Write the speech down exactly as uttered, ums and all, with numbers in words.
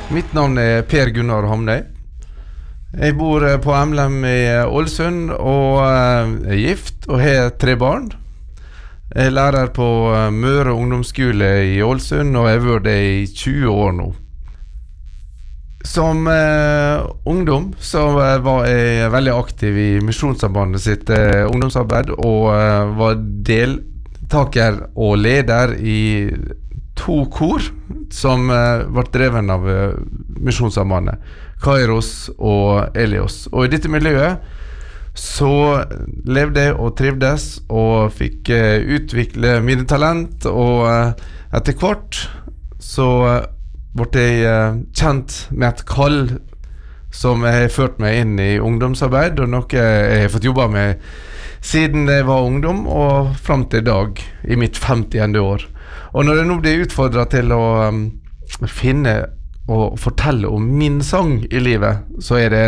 Mitt navn er Per Gunnar Hamnøy. Jeg bor på Emlem i Ålesund og er gift og har tre barn. Jeg er lærer på Møre ungdomsskole i Ålesund og jeg har vært det i tjue år nå. Som eh, ungdom så var jeg veldig aktiv i Misjonssambandet sitt eh, ungdomsarbeid og eh, var deltaker og leder i to kor som eh, ble dreven av eh, Misjonssambandet, Kairos og Elios. Og i dette miljøet så levde jeg og trivdes og fikk eh, utvikle mine talent, og eh, etter hvert så eh, ble jeg eh, kjent med et kall som jeg har ført meg inn i ungdomsarbeid, og noe jeg har fått jobba med siden jeg var ungdom og frem til i dag, i mitt femtiende år. Og når jeg nå blir utfordret til å um, finne og fortelle om min sang i livet, så er det